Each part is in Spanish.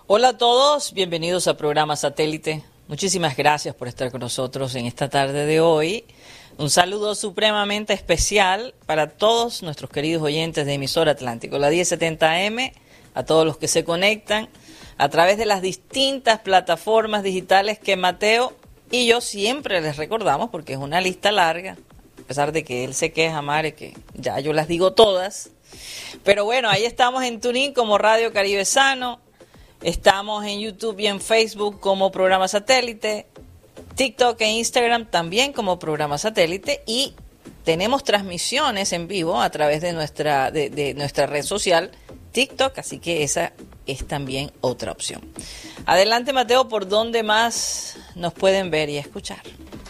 Hola a todos, bienvenidos a Programa Satélite. Muchísimas gracias por estar con nosotros en esta tarde de hoy. Un saludo supremamente especial para todos nuestros queridos oyentes de Emisora Atlántico, la 1070M, a todos los que se conectan a través de las distintas plataformas digitales que Mateo y yo siempre les recordamos, porque es una lista larga, a pesar de que él se queja, Mare, que ya yo las digo todas. Pero bueno, ahí estamos en TuneIn como Radio Caribe Sano, estamos en YouTube y en Facebook como Programa Satélite, TikTok e Instagram también como Programa Satélite, y tenemos transmisiones en vivo a través de nuestra red social TikTok, así que esa es también otra opción. Adelante, Mateo, ¿por dónde más nos pueden ver y escuchar?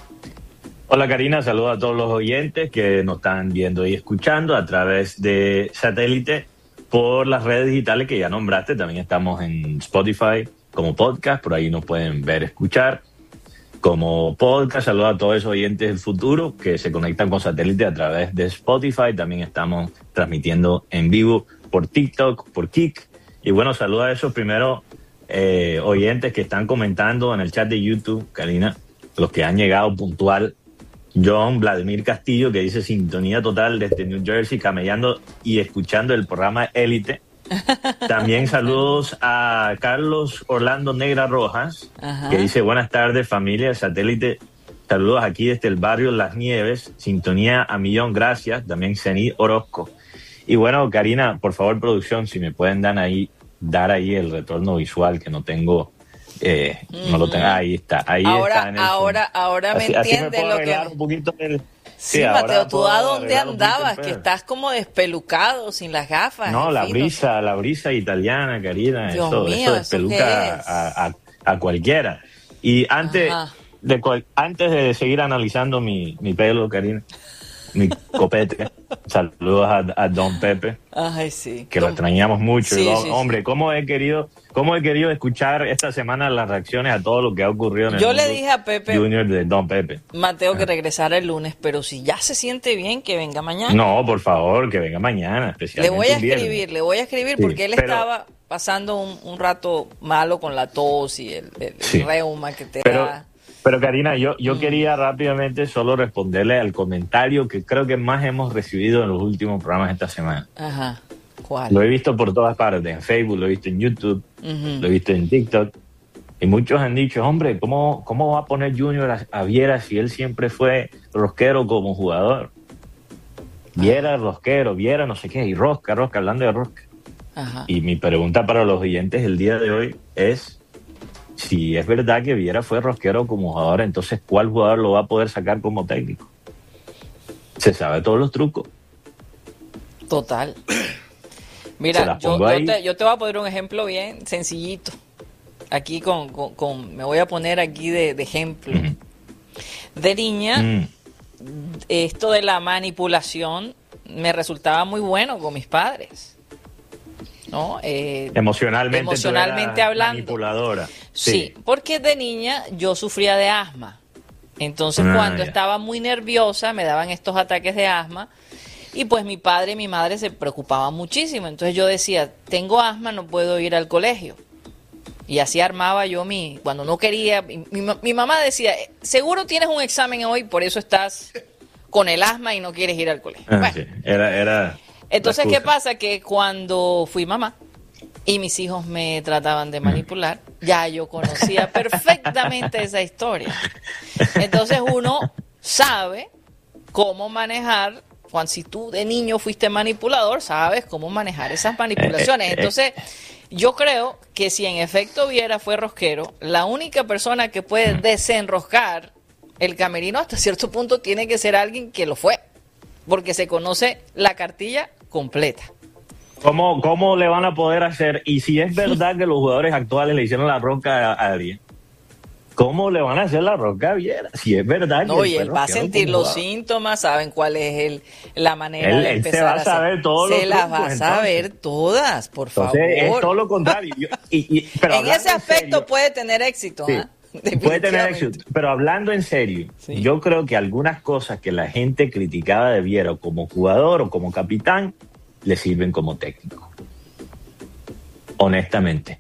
Hola, Karina, saludos a todos los oyentes que nos están viendo y escuchando a través de Satélite por las redes digitales que ya nombraste. También estamos en Spotify como podcast, por ahí nos pueden ver, escuchar como podcast. Saludos a todos esos oyentes del futuro que se conectan con Satélite a través de Spotify. También estamos transmitiendo en vivo por TikTok, por Kik. Y bueno, saludos a esos primeros oyentes que están comentando en el chat de YouTube, Karina, los que han llegado puntual. John Vladimir Castillo, que dice sintonía total desde New Jersey, camellando y escuchando el programa Élite. También saludos a Carlos Orlando Negra Rojas, que dice buenas tardes familia Satélite. Saludos aquí desde el barrio Las Nieves, sintonía a millón, gracias. También Zenit Orozco. Y bueno, Karina, por favor, producción, si me pueden dar ahí el retorno visual, que no tengo, no lo tengo. Ahí está, ahora me entiende lo que... Un poquito el... Sí, Mateo, ¿tú a dónde andabas? Que estás como despelucado, sin las gafas. No, la brisa italiana, Karina, eso despeluca a cualquiera. Y antes de seguir analizando mi pelo, Karina, mi copete, saludos a Don Pepe. Ay, sí. Que lo extrañamos mucho. Sí, hombre, ¿cómo he querido escuchar esta semana las reacciones a todo lo que ha ocurrido en el Yo mundo le dije a Pepe Junior de Don Pepe, Mateo, que regresara el lunes, pero si ya se siente bien, que venga mañana. No, por favor, que venga mañana, especialmente le voy a escribir sí, porque él estaba pasando un rato malo con la tos y el reuma que te da. Pero Karina, yo quería rápidamente solo responderle al comentario que creo que más hemos recibido en los últimos programas esta semana. Ajá, ¿cuál? Lo he visto por todas partes, en Facebook, lo he visto en YouTube, lo he visto en TikTok. Y muchos han dicho, hombre, ¿cómo va a poner Junior a Viera si él siempre fue rosquero como jugador? Viera rosquero, Viera no sé qué, y rosca, hablando de rosca. Ajá. Y mi pregunta para los oyentes el día de hoy es, si es verdad que Viera fue rosquero como jugador, entonces ¿cuál jugador lo va a poder sacar como técnico? Se sabe todos los trucos. Total. Mira, yo te voy a poner un ejemplo bien sencillito. Aquí me voy a poner aquí de ejemplo. De niña, esto de la manipulación me resultaba muy bueno con mis padres, ¿no? Emocionalmente hablando. Manipuladora. Sí, porque de niña yo sufría de asma. Entonces cuando estaba muy nerviosa me daban estos ataques de asma y pues mi padre y mi madre se preocupaban muchísimo. Entonces yo decía, tengo asma, no puedo ir al colegio. Y así armaba yo cuando no quería. Mi mamá decía, seguro tienes un examen hoy, por eso estás con el asma y no quieres ir al colegio. Bueno, sí. Era entonces, ¿qué pasa? Que cuando fui mamá y mis hijos me trataban de manipular, ya yo conocía perfectamente esa historia. Entonces uno sabe cómo manejar, si tú de niño fuiste manipulador, sabes cómo manejar esas manipulaciones. Entonces yo creo que si en efecto Viera fue rosquero, la única persona que puede desenroscar el camerino hasta cierto punto tiene que ser alguien que lo fue, porque se conoce la cartilla completa. ¿Cómo le van a poder hacer? Y si es verdad que los jugadores actuales le hicieron la rosca a Ariel, ¿cómo le van a hacer la rosca a Viera? Si es verdad que no, y él va a sentir los síntomas, saben cuál es la manera de empezar se va a saber todos los trucos. Se las va a saber todas, por favor. Es todo lo contrario. Pero en ese aspecto puede tener éxito, sí. Puede tener éxito, pero hablando en serio, sí. Yo creo que algunas cosas que la gente criticaba de Viera como jugador o como capitán le sirven como técnico. Honestamente.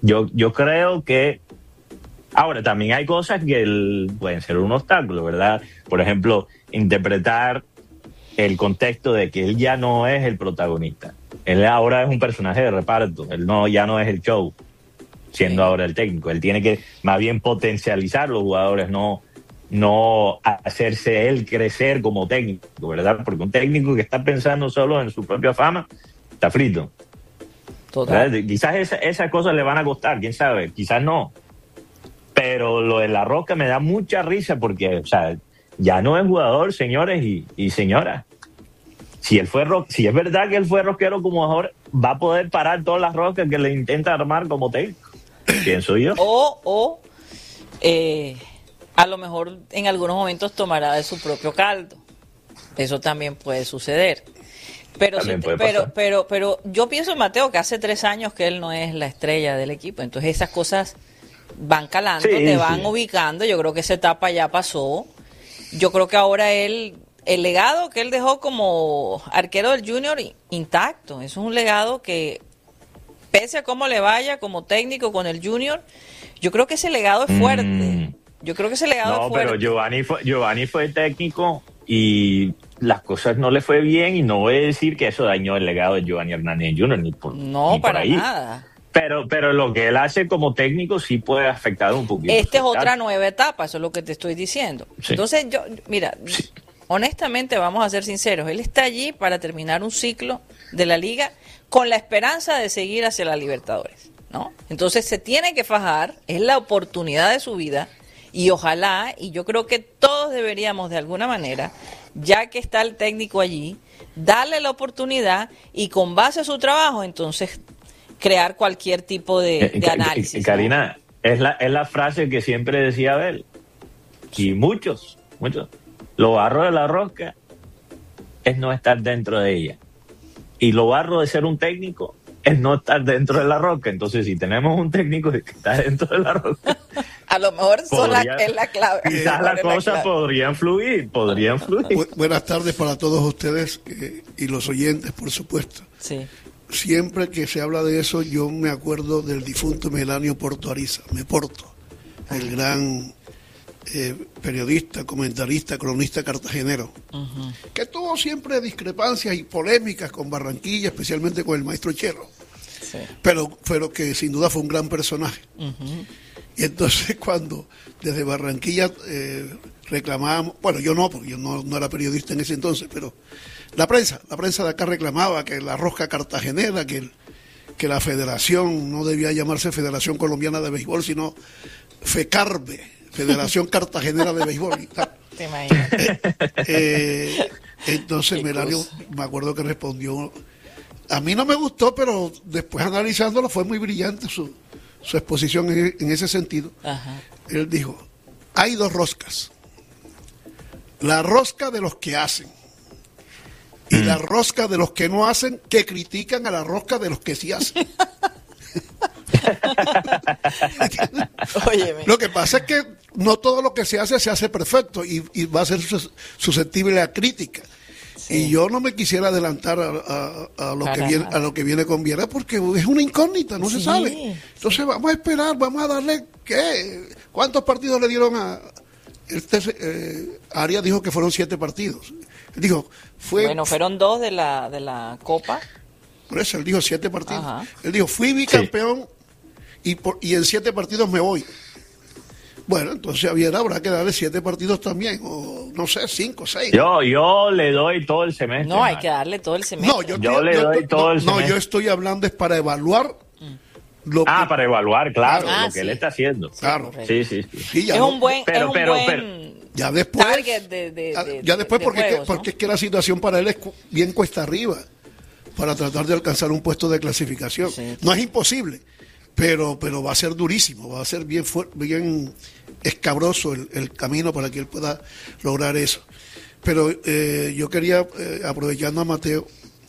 Yo creo que ahora también hay cosas que pueden ser un obstáculo, ¿verdad? Por ejemplo, interpretar el contexto de que él ya no es el protagonista. Él ahora es un personaje de reparto. Él ya no es el show, siendo ahora el técnico. Él tiene que más bien potencializar los jugadores, no hacerse él crecer como técnico, ¿verdad? Porque un técnico que está pensando solo en su propia fama está frito. Total. ¿Verdad? Quizás esas cosas le van a costar, quién sabe, quizás no. Pero lo de La Rosca me da mucha risa porque, o sea, ya no es jugador, señores y señoras. Si es verdad que él fue rosquero como jugador, va a poder parar todas las roscas que le intenta armar como técnico, pienso yo. O a lo mejor en algunos momentos tomará de su propio caldo. Eso también puede suceder. Pero yo pienso, Mateo, que hace 3 años que él no es la estrella del equipo. Entonces esas cosas van calando, te van ubicando. Yo creo que esa etapa ya pasó. Yo creo que ahora el legado que él dejó como arquero del Junior intacto. Eso es un legado que, pese a cómo le vaya como técnico con el Junior, yo creo que ese legado es fuerte. Yo creo que ese legado es fuerte. Pero Giovanni fue técnico y las cosas no le fue bien, y no voy a decir que eso dañó el legado de Giovanni Hernández Jr. ni por ahí. Nada. Pero lo que él hace como técnico sí puede afectar un poquito. Esta es otra nueva etapa, eso es lo que te estoy diciendo. Sí. Entonces, honestamente, vamos a ser sinceros, él está allí para terminar un ciclo de la liga con la esperanza de seguir hacia la Libertadores, ¿no? Entonces se tiene que fajar, es la oportunidad de su vida, y ojalá, y yo creo que todos deberíamos de alguna manera, ya que está el técnico allí, darle la oportunidad y con base a su trabajo, entonces crear cualquier tipo de análisis. Karina, ¿no? es la frase que siempre decía Abel, y muchos, lo barro de La Rosca es no estar dentro de ella, y lo barro de ser un técnico es no estar dentro de La Rosca. Entonces, si tenemos un técnico que está dentro de La Rosca, a lo mejor es la clave. Quizás las cosas podrían fluir. Buenas tardes para todos ustedes y los oyentes, por supuesto. Sí. Siempre que se habla de eso, yo me acuerdo del difunto Melanio Porto Ariza, el gran periodista, comentarista, cronista cartagenero, que tuvo siempre discrepancias y polémicas con Barranquilla, especialmente con el maestro Chero, sí. pero que sin duda fue un gran personaje. Y entonces cuando desde Barranquilla reclamábamos, bueno, yo no, porque yo no era periodista en ese entonces, pero la prensa de acá reclamaba que la rosca cartagenera, que la federación no debía llamarse Federación Colombiana de Béisbol, sino FECARBE, Federación Cartagenera de Béisbol. ¿Te imaginas? Entonces Melanio, me acuerdo que respondió, a mí no me gustó, pero después analizándolo fue muy brillante su exposición en ese sentido. Ajá. Él dijo, hay 2 roscas, la rosca de los que hacen y la rosca de los que no hacen, que critican a la rosca de los que sí hacen. Óyeme. Lo que pasa es que no todo lo que se hace perfecto y va a ser susceptible a crítica. Sí. Y yo no me quisiera adelantar a lo que viene con Viera, porque es una incógnita, no se sabe. Entonces vamos a esperar, vamos a darle ¿cuántos partidos le dieron a Arias? Dijo que fueron 7 partidos. Dijo, fueron 2 de la Copa. Por eso él dijo 7 partidos. Ajá. Él dijo, fui bicampeón y en 7 partidos me voy. Bueno, entonces a Viera habrá que darle 7 partidos también, o no sé, 5, 6. Yo le doy todo el semestre. No, hay que darle todo el semestre. No, yo le doy todo el semestre. No, yo estoy hablando es para evaluar para evaluar, claro, lo que sí. él está haciendo. Claro. Sí. Es un buen ya después, target ya después porque juegos, ¿no? es que la situación para él es bien cuesta arriba para tratar de alcanzar un puesto de clasificación. Sí. No es imposible, pero va a ser durísimo, va a ser bien escabroso el camino para que él pueda lograr eso. Pero yo quería, aprovechando a Mateo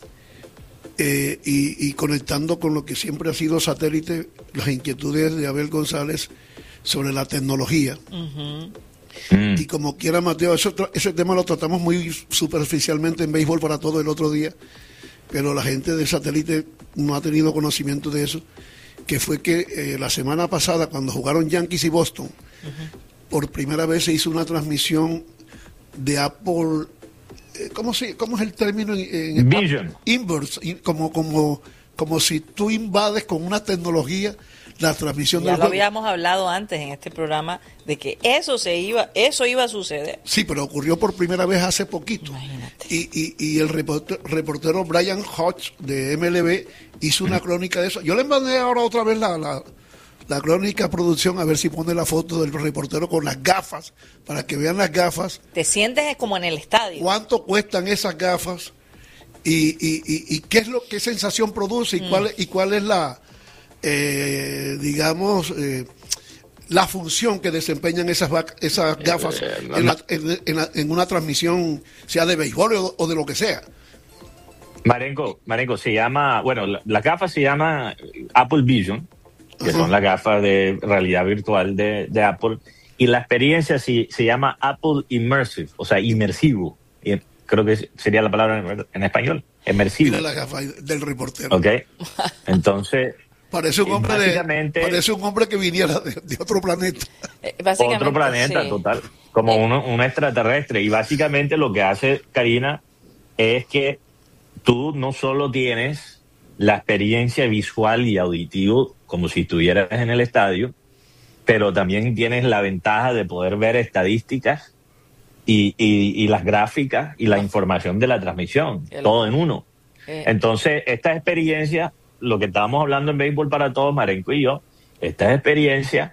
y conectando con lo que siempre ha sido Satélite, las inquietudes de Abel González sobre la tecnología. Y como quiera, Mateo, ese tema lo tratamos muy superficialmente en Béisbol para Todo el otro día, pero la gente de Satélite no ha tenido conocimiento de eso. que fue que la semana pasada, cuando jugaron Yankees y Boston, por primera vez se hizo una transmisión de Apple. ¿Cómo es el término en Vision? Inverse, como si tú invades con una tecnología la transmisión ya del lo juego. habíamos hablado antes en este programa de que eso iba a suceder. Sí, pero ocurrió por primera vez hace poquito. Imagínate. Y el reportero Brian Hodge de MLB hizo una crónica de eso. Yo le mandé ahora otra vez la crónica a producción a ver si pone la foto del reportero con las gafas, para que vean las gafas. Te sientes como en el estadio. ¿Cuánto cuestan esas gafas? Y qué sensación produce y cuál es la la función que desempeñan esas gafas en una transmisión, sea de béisbol o de lo que sea. Marenco, se llama, bueno, las gafas se llama Apple Vision, que son las gafas de realidad virtual de Apple, y la experiencia se llama Apple Immersive, o sea, inmersivo. Y creo que sería la palabra en español, inmersivo. Mira la gafa del reportero. Ok, entonces... Parece un hombre que viniera de otro planeta. Otro planeta, sí. Total, como un extraterrestre. Y básicamente lo que hace Karina es que tú no solo tienes la experiencia visual y auditivo como si estuvieras en el estadio, pero también tienes la ventaja de poder ver estadísticas y las gráficas y la información de la transmisión, todo en uno. Entonces, esta experiencia, lo que estábamos hablando en Béisbol para Todos, Marenco y yo, estas experiencias,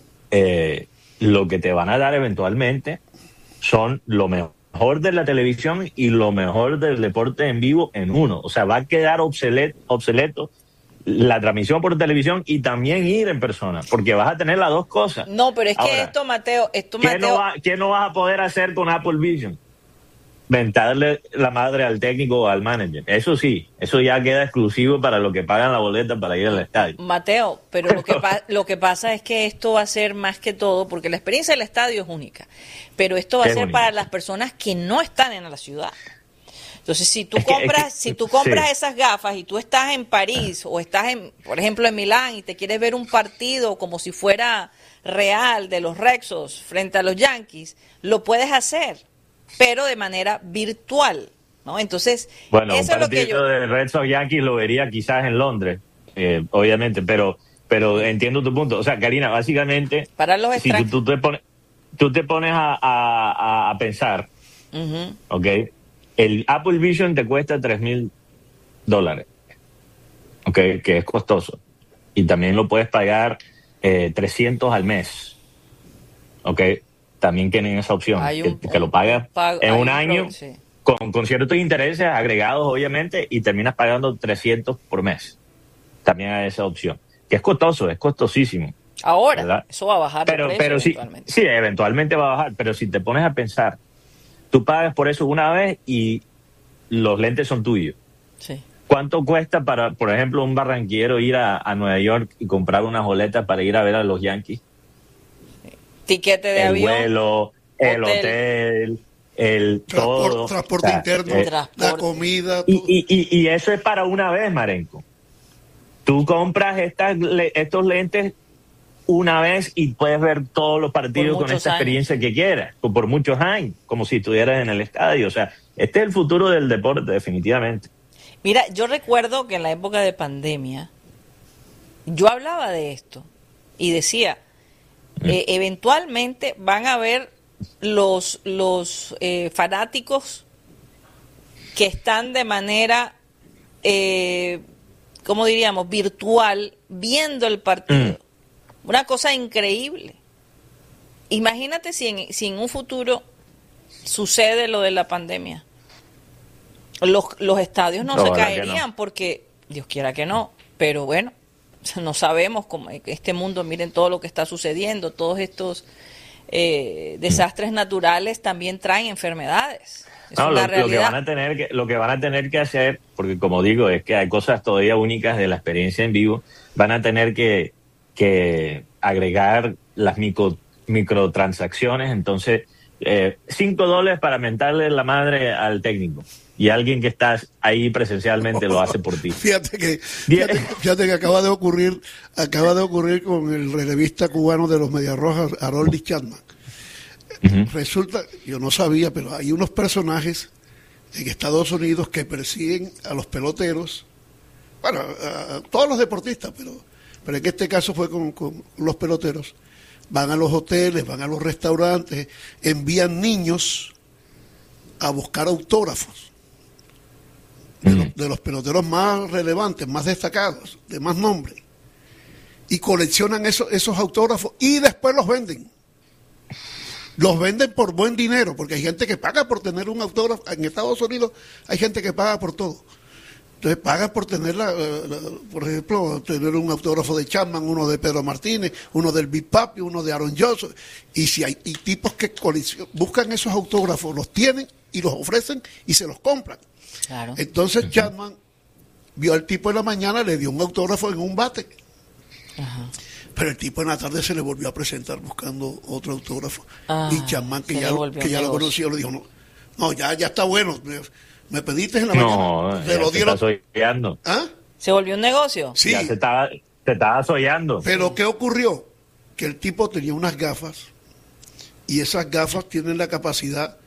lo que te van a dar eventualmente son lo mejor de la televisión y lo mejor del deporte en vivo en uno. O sea, va a quedar obsoleto la transmisión por televisión y también ir en persona, porque vas a tener las dos cosas. No, pero es que esto, Mateo... ¿Qué no vas a poder hacer con Apple Vision? Mentarle la madre al técnico o al manager. Eso sí, eso ya queda exclusivo para los que pagan la boleta para ir al estadio. Mateo, pero lo que pasa es que esto va a ser más que todo, porque la experiencia del estadio es única, pero esto va a ser única para las personas que no están en la ciudad. Entonces, si tú compras esas gafas y tú estás en París o estás por ejemplo, en Milán y te quieres ver un partido como si fuera real de los Red Sox frente a los Yankees, lo puedes hacer, pero de manera virtual, ¿no? Entonces, bueno, eso un partido de Red Sox Yankees lo vería quizás en Londres, obviamente, pero entiendo tu punto. O sea, Karina, básicamente, para los si tú te pones a pensar, ¿ok? El Apple Vision te cuesta $3,000, ¿ok? Que es costoso. Y también lo puedes pagar 300 al mes, ¿ok? También tienen esa opción, que lo pagas en un año, sí, con ciertos intereses agregados, obviamente, y terminas pagando 300 por mes. También hay esa opción, que es costoso, es costosísimo. Ahora, ¿verdad? Eso va a bajar pero eventualmente. Sí, eventualmente va a bajar, pero si te pones a pensar, tú pagas por eso una vez y los lentes son tuyos. Sí. ¿Cuánto cuesta para, por ejemplo, un barranquillero ir a Nueva York y comprar unas boletas para ir a ver a los Yankees? Tiquete de avión. El vuelo, el hotel, el todo. Transporte interno, la comida. Y eso es para una vez, Marenco. Tú compras estos lentes una vez y puedes ver todos los partidos con esta experiencia que quieras, por muchos años, como si estuvieras en el estadio. O sea, este es el futuro del deporte, definitivamente. Mira, yo recuerdo que en la época de pandemia, yo hablaba de esto y decía, eventualmente van a haber los fanáticos que están de manera, ¿cómo diríamos?, virtual, viendo el partido. Una cosa increíble. Imagínate si en un futuro sucede lo de la pandemia. Los estadios no se caerían porque, Dios quiera que no, pero bueno, no sabemos cómo este mundo, miren todo lo que está sucediendo, todos estos desastres naturales también traen enfermedades. Es una realidad. Lo que van a tener que hacer, porque como digo, es que hay cosas todavía únicas de la experiencia en vivo, van a tener que agregar las microtransacciones. Entonces $5 para mentarle la madre al técnico. Y alguien que está ahí presencialmente lo hace por ti. Fíjate que acaba de ocurrir con el relevista cubano de los Medias Rojas, Aroldis Chapman. Resulta, yo no sabía, pero hay unos personajes en Estados Unidos que persiguen a los peloteros, bueno, a todos los deportistas, pero en este caso fue con los peloteros. Van a los hoteles, van a los restaurantes, envían niños a buscar autógrafos de los peloteros más relevantes, más destacados, de más nombre, y coleccionan esos autógrafos y después los venden. Los venden por buen dinero, porque hay gente que paga por tener un autógrafo. En Estados Unidos hay gente que paga por todo. Entonces paga por tener, por ejemplo, tener un autógrafo de Chapman, uno de Pedro Martínez, uno del Big Papi, uno de Aaron Judge. Y si hay tipos que buscan esos autógrafos, los tienen y los ofrecen y se los compran. Claro. Entonces Chapman vio al tipo en la mañana, le dio un autógrafo en un bate. Ajá. Pero el tipo en la tarde se le volvió a presentar buscando otro autógrafo. Y Chapman, que ya lo conocía, le dijo, no, ya está bueno. Me pediste en la mañana. Te lo dieron. Soñando. ¿Ah? ¿Se volvió un negocio? Sí. Ya te estaba soñando. Pero ¿qué ocurrió? Que el tipo tenía unas gafas y esas gafas tienen la capacidad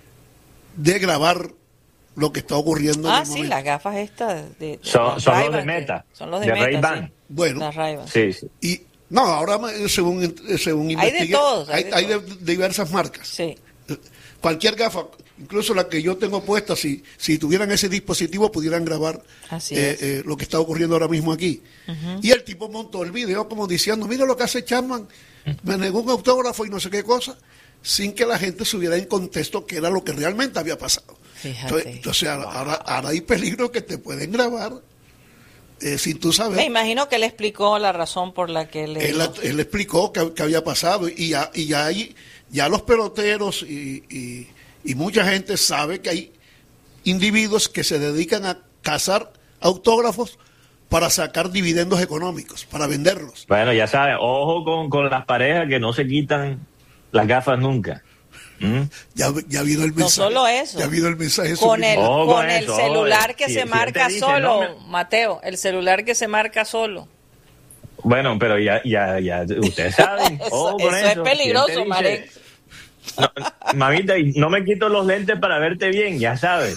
de grabar lo que está ocurriendo. Sí, las gafas estas son los de Meta. Son los de Meta, Ray-Ban. Sí. Bueno. Las Ray-Ban. Sí. Y no, ahora según investigué, hay de todos. Hay de diversas marcas. Sí. Cualquier gafa, incluso la que yo tengo puesta, si tuvieran ese dispositivo pudieran grabar lo que está ocurriendo ahora mismo aquí. Y el tipo montó el video como diciendo, mira lo que hace Chapman, me negó un autógrafo y no sé qué cosa, sin que la gente subiera en contexto que era lo que realmente había pasado. Fíjate. Entonces ahora hay peligro que te pueden grabar sin tú saber. Me imagino que él explicó la razón por la que él explicó que había pasado y ya los peloteros y mucha gente sabe que hay individuos que se dedican a cazar autógrafos para sacar dividendos económicos, para venderlos. Bueno, ya sabes, ojo con las parejas que no se quitan las gafas nunca. Ya vino el mensaje. No solo eso. Ya vino el mensaje. Con el celular que se marca dice, solo, Mateo, el celular que se marca solo. Bueno, pero ya ustedes saben. Eso es peligroso, Marek. No, mamita, no me quito los lentes para verte bien, ya sabes.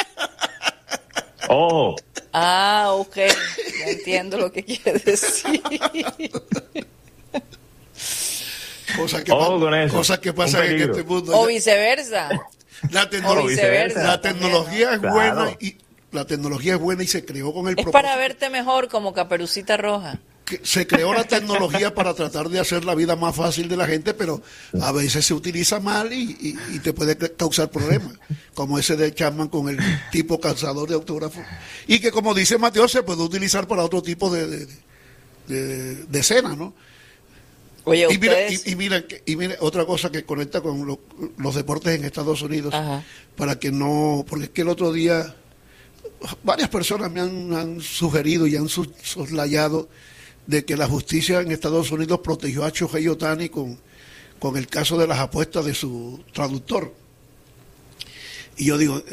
Ojo. Ok. Ya entiendo lo que quiere decir. Cosas que pasan en este mundo. O viceversa. La tecnología es buena y la tecnología es buena y se creó con el propósito. Es para verte mejor como Caperucita Roja. Se creó la tecnología para tratar de hacer la vida más fácil de la gente, pero a veces se utiliza mal y te puede causar problemas, como ese de Chapman con el tipo cazador de autógrafos, y que como dice Mateo se puede utilizar para otro tipo de escena, ¿no? Oye, y mira otra cosa que conecta con los deportes en Estados Unidos. Ajá. Para que no, porque es que el otro día varias personas me han sugerido y han soslayado de que la justicia en Estados Unidos protegió a Shohei Ohtani con el caso de las apuestas de su traductor. Y yo digo,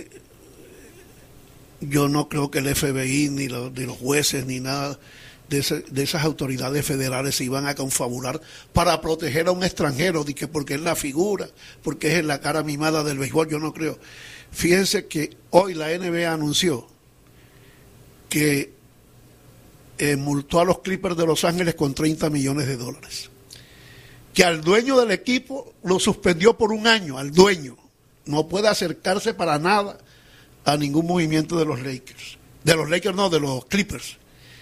yo no creo que el FBI ni los jueces ni nada de esas autoridades federales se iban a confabular para proteger a un extranjero, de que porque es la figura, porque es la cara mimada del béisbol. Yo no creo. Fíjense que hoy la NBA anunció que multó a los Clippers de Los Ángeles con $30 millones, que al dueño del equipo lo suspendió por un año, al dueño no puede acercarse para nada a ningún movimiento de los Lakers, de los Clippers.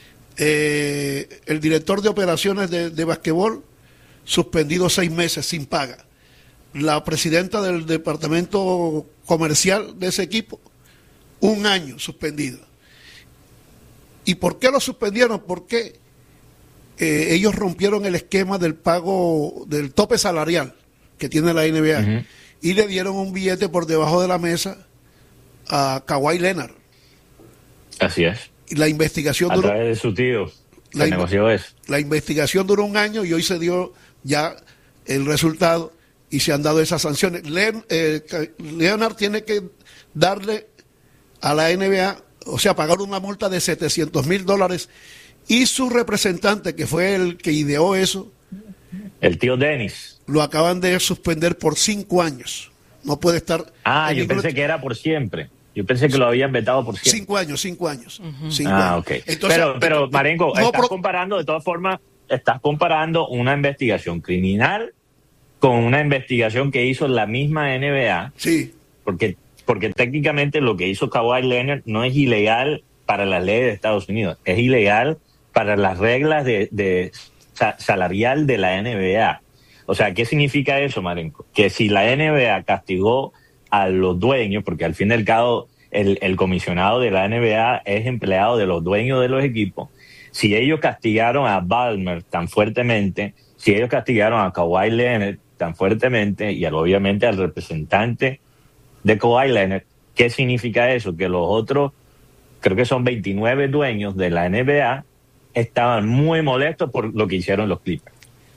El director de operaciones de basquetbol suspendido 6 meses sin paga, la presidenta del departamento comercial de ese equipo 1 año suspendida. ¿Y por qué lo suspendieron? Porque ellos rompieron el esquema del pago del tope salarial que tiene la NBA y le dieron un billete por debajo de la mesa a Kawhi Leonard. Así es. Y la investigación a través de su tío se negoció eso. La investigación duró 1 año y hoy se dio ya el resultado y se han dado esas sanciones. Leonard tiene que darle a la NBA, o sea, pagar una multa de $700,000, y su representante, que fue el que ideó eso, el tío Dennis, lo acaban de suspender por 5 años. No puede estar... yo pensé que era por siempre. Yo pensé que lo habían vetado por siempre. 5 años, 5 años. Uh-huh. 5 años. Ok. Entonces, pero Marengo, estás comparando, de todas formas, estás comparando una investigación criminal con una investigación que hizo la misma NBA. Sí. Porque técnicamente lo que hizo Kawhi Leonard no es ilegal para las leyes de Estados Unidos, es ilegal para las reglas de salarial de la NBA. O sea, ¿qué significa eso, Marenco? Que si la NBA castigó a los dueños, porque al fin y al cabo el comisionado de la NBA es empleado de los dueños de los equipos, si ellos castigaron a Ballmer tan fuertemente, si ellos castigaron a Kawhi Leonard tan fuertemente y obviamente al representante de Kawhi Leonard, ¿qué significa eso? Que los otros, creo que son 29 dueños de la NBA, estaban muy molestos por lo que hicieron los Clippers.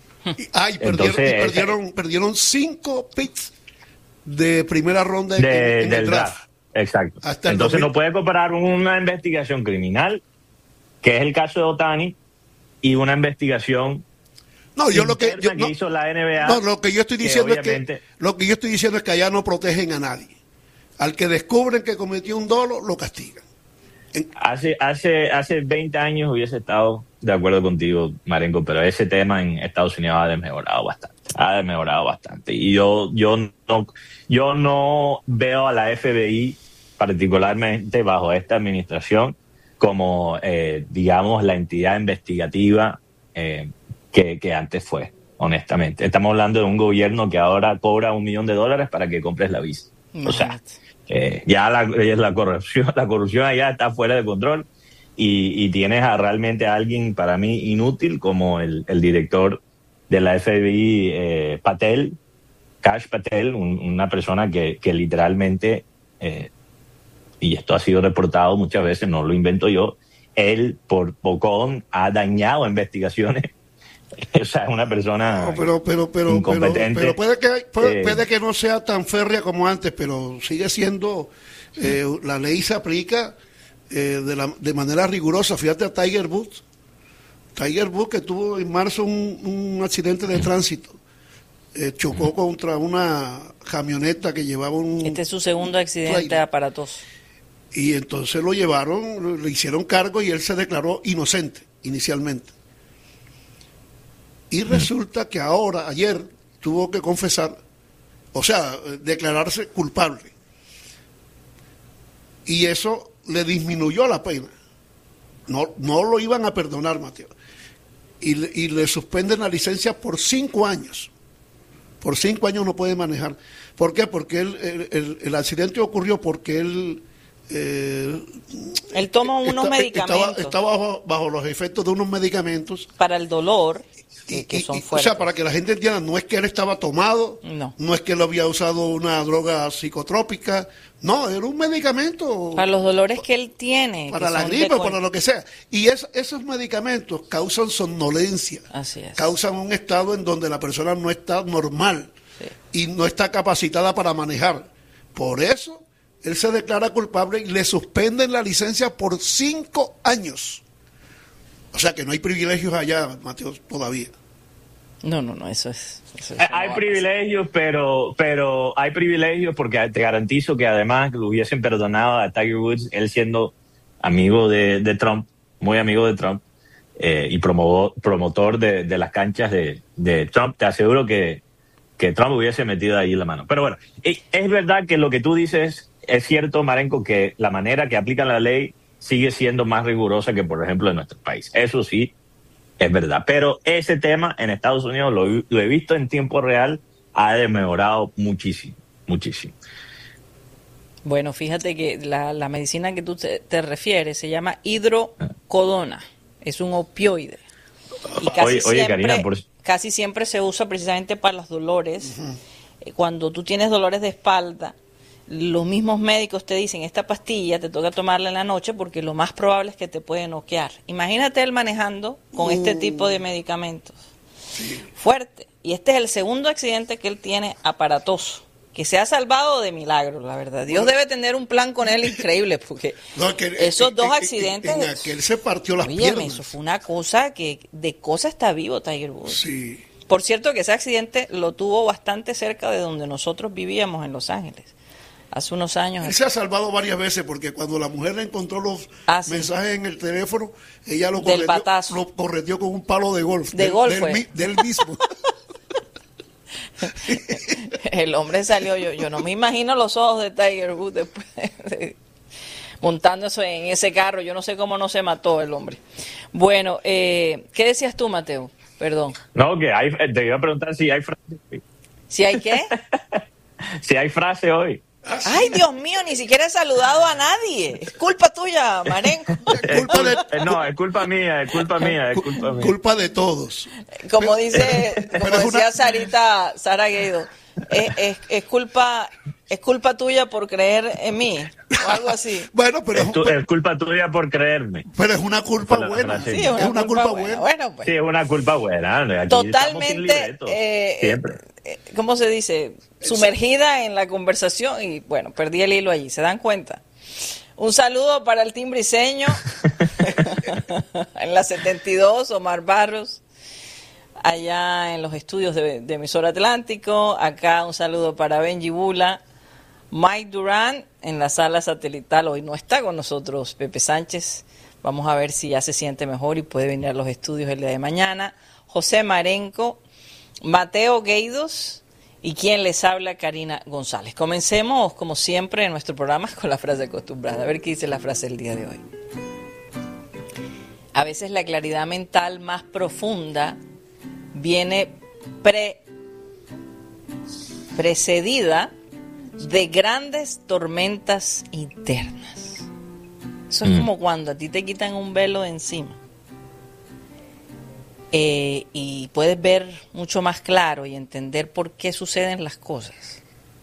Perdieron 5 picks de primera ronda en el draft. Exacto. Entonces no puede comparar una investigación criminal, que es el caso de Ohtani, y una investigación que hizo la NBA. No, lo que yo estoy diciendo es que allá no protegen a nadie. Al que descubren que cometió un dolo, lo castigan. Hace 20 años hubiese estado de acuerdo contigo, Marengo, pero ese tema en Estados Unidos ha desmejorado bastante. Y yo no veo a la FBI, particularmente bajo esta administración, como, digamos, la entidad investigativa que antes fue, honestamente. Estamos hablando de un gobierno que ahora cobra $1 millón para que compres la visa. O sea, ya la corrupción allá está fuera de control y tienes realmente a alguien, para mí, inútil, como el director de la FBI, Kash Patel, una persona que literalmente, y esto ha sido reportado muchas veces, no lo invento yo, él por bocón ha dañado investigaciones. O sea, es una persona incompetente. Pero puede que no sea tan férrea como antes, pero sigue siendo, la ley se aplica de manera rigurosa. Fíjate a Tiger Woods, que tuvo en marzo un accidente de tránsito. Chocó contra una camioneta que llevaba un... Este es su segundo accidente aparatoso. Y entonces lo llevaron, le hicieron cargo y él se declaró inocente inicialmente. Y resulta que ayer tuvo que confesar, o sea, declararse culpable. Y eso le disminuyó la pena. No lo iban a perdonar, Mateo. Y le suspenden la licencia por 5 años. Por 5 años no puede manejar. ¿Por qué? Porque el accidente ocurrió porque él toma unos medicamentos. Está bajo los efectos de unos medicamentos. Para el dolor. Que son fuertes. O sea, para que la gente entienda, no es que él estaba tomado, no es que él había usado una droga psicotrópica, no, era un medicamento. Para los dolores que él tiene. Para la gripe, para lo que sea. Y esos medicamentos causan somnolencia. Así es. Causan un estado en donde la persona no está normal y no está capacitada para manejar. Por eso, él se declara culpable y le suspenden la licencia por 5 años. O sea que no hay privilegios allá, Mateo, todavía. No, eso es hay privilegios, pero hay privilegios porque te garantizo que además lo hubiesen perdonado a Tiger Woods, él siendo amigo de Trump, muy amigo de Trump, y promotor de las canchas de Trump. Te aseguro que Trump hubiese metido ahí la mano. Pero bueno, es verdad que lo que tú dices es cierto, Marenco, que la manera que aplican la ley sigue siendo más rigurosa que, por ejemplo, en nuestro país. Eso sí, es verdad. Pero ese tema en Estados Unidos, lo he visto en tiempo real, ha desmejorado muchísimo. Bueno, fíjate que la medicina que tú te refieres se llama hidrocodona. Es un opioide. Y casi siempre se usa precisamente para los dolores. Uh-huh. Cuando tú tienes dolores de espalda, los mismos médicos te dicen, esta pastilla te toca tomarla en la noche porque lo más probable es que te puede noquear. Imagínate él manejando con este tipo de medicamentos. Fuerte. Y este es el segundo accidente que él tiene aparatoso, que se ha salvado de milagro, la verdad. Dios debe tener un plan con él increíble, porque esos dos accidentes... En aquel se partió las Óyeme, piernas. eso fue una cosa que de cosa está vivo Tiger Woods. Sí. Por cierto que ese accidente lo tuvo bastante cerca de donde nosotros vivíamos en Los Ángeles, hace unos años. Él se ha salvado varias veces porque cuando la mujer le encontró los mensajes en el teléfono, ella lo correteó con un palo de golf. Del mismo. El hombre salió, yo no me imagino los ojos de Tiger Woods después montándose en ese carro. Yo no sé cómo no se mató el hombre. Bueno, ¿qué decías tú, Mateo? Perdón. No, te iba a preguntar si hay frase hoy. ¿Si hay qué? Si hay frase hoy. Ay, Dios mío, ni siquiera he saludado a nadie. Es culpa tuya, Marenco. No, es culpa mía. Culpa de todos. Como decía Sara Gueido, es culpa tuya por creer en mí, o algo así. Bueno, pero es culpa tuya por creerme. Pero es una culpa buena. Sí, es una culpa buena. Bueno, pues. Sí, es una culpa buena. Aquí totalmente, siempre. ¿Cómo se dice? Sumergida en la conversación y bueno, perdí el hilo allí, ¿se dan cuenta? Un saludo para el team briseño en la 72, Omar Barros, allá en los estudios de Emisor Atlántico. Acá un saludo para Benji Bula, Mike Durán en la sala satelital. Hoy no está con nosotros Pepe Sánchez, vamos a ver si ya se siente mejor y puede venir a los estudios el día de mañana. José Marenco, Mateo Gueidos y quien les habla, Karina González. Comencemos, como siempre, en nuestro programa con la frase acostumbrada. A ver qué dice la frase del día de hoy. A veces la claridad mental más profunda viene precedida de grandes tormentas internas. Eso es como cuando a ti te quitan un velo de encima. Y puedes ver mucho más claro y entender por qué suceden las cosas.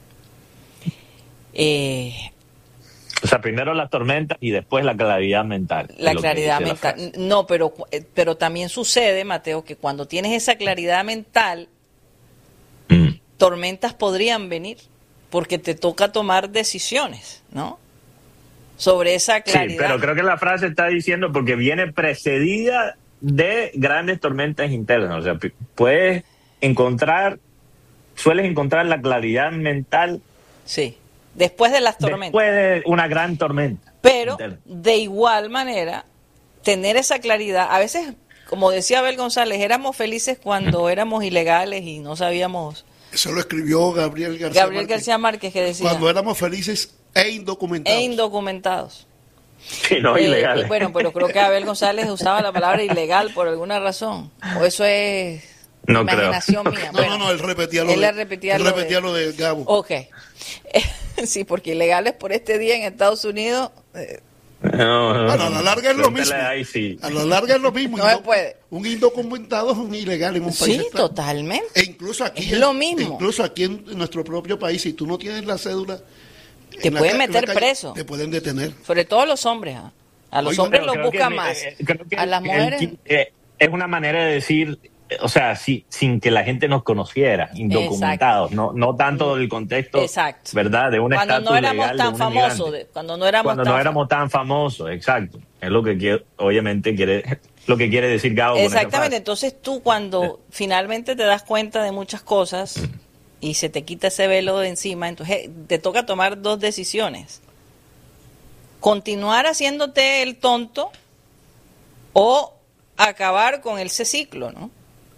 O sea, primero la tormenta y después la claridad mental. La claridad mental. No, pero también sucede, Mateo, que cuando tienes esa claridad mental, tormentas podrían venir, porque te toca tomar decisiones, ¿no? Sobre esa claridad. Sí, pero creo que la frase está diciendo porque viene precedida de grandes tormentas internas. O sea, sueles encontrar la claridad mental. Sí, después de las tormentas. Después de una gran tormenta. Pero, interna. de igual manera, tener esa claridad, a veces, como decía Abel González, éramos felices cuando éramos ilegales y no sabíamos. Eso lo escribió Gabriel García Márquez, que decía. Cuando éramos felices e indocumentados. Sí, no, ilegales. Bueno, pero creo que Abel González usaba la palabra ilegal por alguna razón. O eso es imaginación mía. Bueno, no, él repetía lo de Gabo. Ok. Sí, porque ilegales por este día en Estados Unidos. No, bueno, a la larga es lo mismo. Sí. A la larga es lo mismo. No se puede. Un indocumentado es un ilegal en un país. Sí, totalmente. E incluso aquí es lo mismo. Incluso aquí en nuestro propio país, si tú no tienes la cédula, te pueden meter preso. Te pueden detener. Sobre todo a los hombres. A los hombres los buscan más. A las mujeres. Es una manera de decir, o sea, sin que la gente nos conociera, indocumentados, no tanto del contexto, exacto, ¿verdad? De un estatus cuando no éramos legal tan famosos, cuando no éramos tan famosos, exacto. Es lo que obviamente quiere decir Gabo. Exactamente. Entonces tú cuando finalmente te das cuenta de muchas cosas y se te quita ese velo de encima, entonces te toca tomar dos decisiones: continuar haciéndote el tonto o acabar con ese ciclo, ¿no?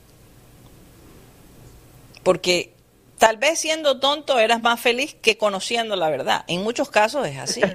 Porque tal vez siendo tonto eras más feliz que conociendo la verdad. En muchos casos es así.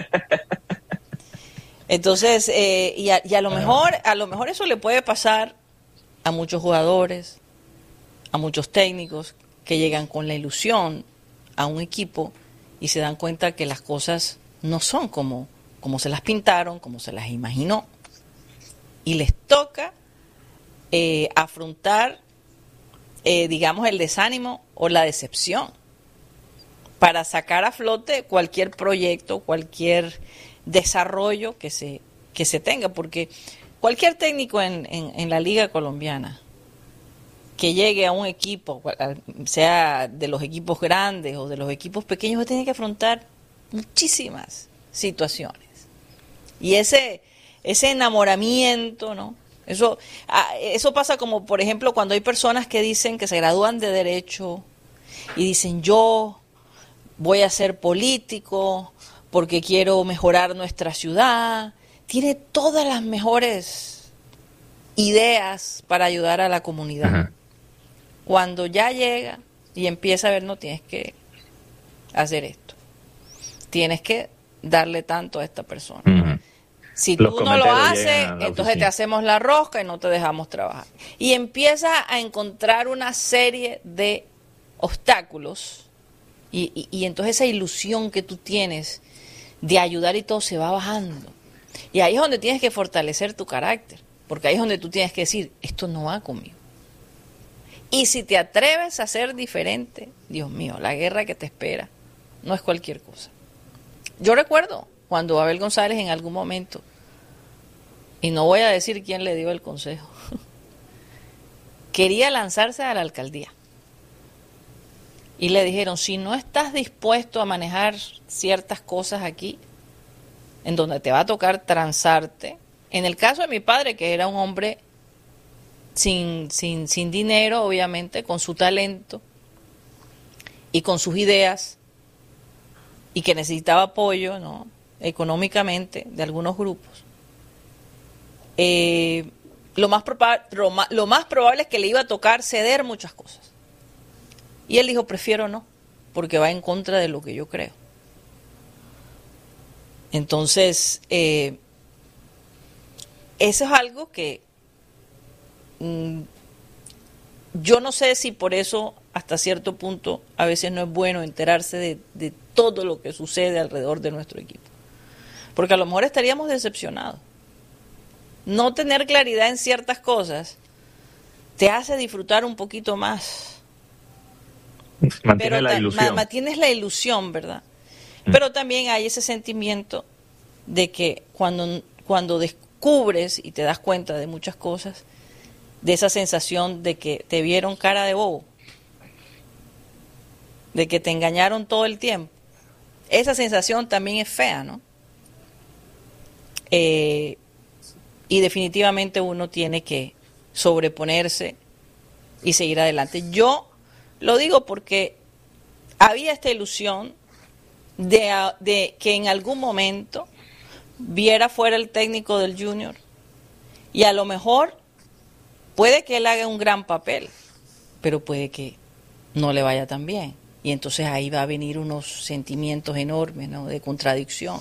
Entonces, y a lo mejor eso le puede pasar a muchos jugadores, a muchos técnicos que llegan con la ilusión a un equipo y se dan cuenta que las cosas no son como se las pintaron, como se las imaginó. Y les toca afrontar, digamos, el desánimo o la decepción para sacar a flote cualquier proyecto, cualquier desarrollo que se tenga. Porque cualquier técnico en la Liga Colombiana que llegue a un equipo, sea de los equipos grandes o de los equipos pequeños, va a tener que afrontar muchísimas situaciones. Y ese enamoramiento, ¿no? Eso pasa como, por ejemplo, cuando hay personas que dicen que se gradúan de Derecho y dicen, yo voy a ser político porque quiero mejorar nuestra ciudad. Tiene todas las mejores ideas para ayudar a la comunidad. Ajá. Cuando ya llega y empieza a ver, no, tienes que hacer esto. Tienes que darle tanto a esta persona. Uh-huh. Si tú no lo haces, entonces te hacemos la rosca y no te dejamos trabajar. Y empieza a encontrar una serie de obstáculos y entonces esa ilusión que tú tienes de ayudar y todo se va bajando. Y ahí es donde tienes que fortalecer tu carácter, porque ahí es donde tú tienes que decir, esto no va conmigo. Y si te atreves a ser diferente, Dios mío, la guerra que te espera no es cualquier cosa. Yo recuerdo cuando Abel González en algún momento, y no voy a decir quién le dio el consejo, quería lanzarse a la alcaldía. Y le dijeron, si no estás dispuesto a manejar ciertas cosas aquí, en donde te va a tocar transarte, en el caso de mi padre, que era un hombre sin dinero, obviamente, con su talento y con sus ideas, y que necesitaba apoyo, ¿no?, económicamente de algunos grupos, lo más probable es que le iba a tocar ceder muchas cosas. Y él dijo, prefiero no, porque va en contra de lo que yo creo. Entonces, eso es algo que yo no sé si por eso hasta cierto punto a veces no es bueno enterarse de todo lo que sucede alrededor de nuestro equipo. Porque a lo mejor estaríamos decepcionados. No tener claridad en ciertas cosas te hace disfrutar un poquito más. Mantienes la ilusión. Mantienes la ilusión, ¿verdad? Pero también hay ese sentimiento de que cuando descubres y te das cuenta de muchas cosas, de esa sensación de que te vieron cara de bobo, de que te engañaron todo el tiempo, esa sensación también es fea, ¿no? Y definitivamente uno tiene que sobreponerse y seguir adelante. Yo lo digo porque había esta ilusión de que en algún momento Viera fuera el técnico del Junior y a lo mejor puede que él haga un gran papel, pero puede que no le vaya tan bien. Y entonces ahí va a venir unos sentimientos enormes, ¿no?, de contradicción.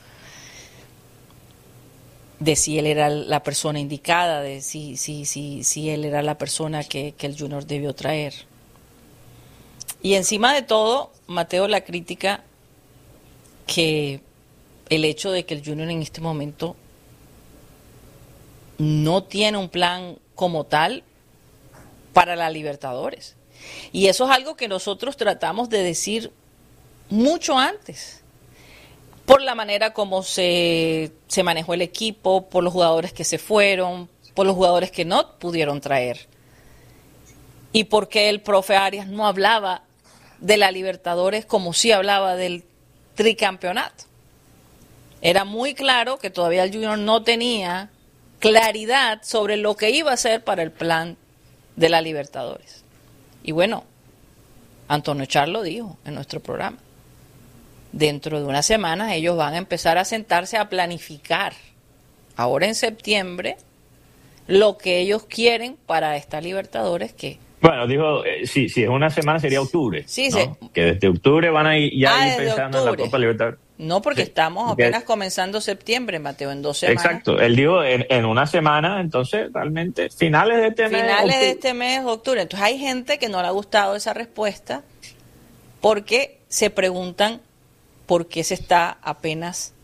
De si él era la persona indicada, de si él era la persona que el Junior debió traer. Y encima de todo, Mateo, la crítica que el hecho de que el Junior en este momento no tiene un plan como tal para la Libertadores. Y eso es algo que nosotros tratamos de decir mucho antes, por la manera como se manejó el equipo, por los jugadores que se fueron, por los jugadores que no pudieron traer. Y porque el profe Arias no hablaba de la Libertadores como sí hablaba del tricampeonato. Era muy claro que todavía el Junior no tenía claridad sobre lo que iba a hacer para el plan de la Libertadores. Y bueno, Antonio Char lo dijo en nuestro programa. Dentro de unas semanas ellos van a empezar a sentarse a planificar, ahora en septiembre, lo que ellos quieren para esta Libertadores que... Bueno, dijo, si es una semana sería octubre, sí, ¿no? Sí. Que desde octubre van a ir ya pensando octubre. en la Copa Libertadores. No, porque sí. Estamos apenas comenzando septiembre, Mateo, en 2 semanas. Exacto, él dijo en una semana, entonces realmente finales de este mes. Finales de este mes, octubre. Entonces hay gente que no le ha gustado esa respuesta porque se preguntan por qué se está apenas